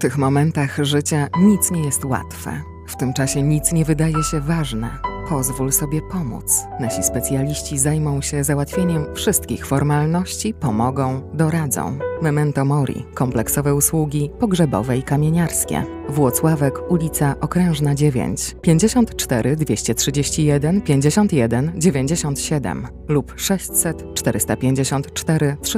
tych momentach życia nic nie jest łatwe. W tym czasie nic nie wydaje się ważne. Pozwól sobie pomóc. Nasi specjaliści zajmą się załatwieniem wszystkich formalności, pomogą, doradzą. Memento Mori. Kompleksowe usługi pogrzebowe i kamieniarskie. Włocławek, ulica Okrężna 9, 54 231 51 97 lub 600 454